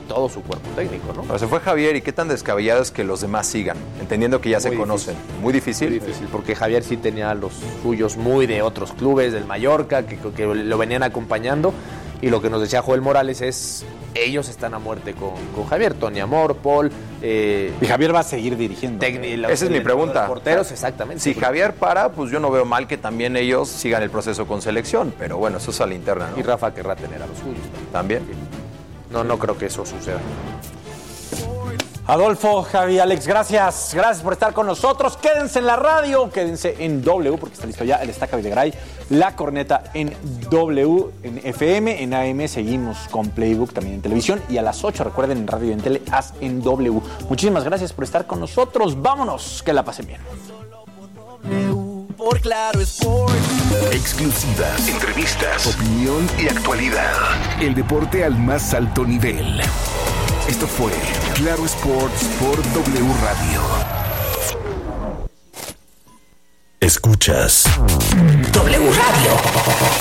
todo su cuerpo técnico, ¿no? Pero se fue Javier, ¿y qué tan descabellado es que los demás sigan? Entendiendo que ya se conocen. Muy difícil. Muy difícil, porque Javier sí tenía los suyos muy de otros clubes, del Mallorca, que lo venían acompañando. Y lo que nos decía Joel Morales es, ellos están a muerte con Javier, Tony Amor, Paul. Y Javier va a seguir dirigiendo. Esa es mi pregunta. Porteros, exactamente. Si Javier para, pues yo no veo mal que también ellos sigan el proceso con selección. Pero bueno, eso es a la interna, ¿no? Y Rafa querrá tener a los suyos ¿También? No creo que eso suceda. Adolfo, Javi, Alex, gracias por estar con nosotros. Quédense en la radio, quédense en W, porque está listo ya el Estaca Videgaray, La Corneta en W, en FM, en AM, seguimos con Playbook también en televisión, y a las 8, recuerden, en radio y en tele, haz en W. Muchísimas gracias por estar con nosotros, vámonos, que la pasen bien. Por Claro Sport. Exclusivas, entrevistas, opinión y actualidad. El deporte al más alto nivel. Esto fue Claro Sports por W Radio. Escuchas W Radio.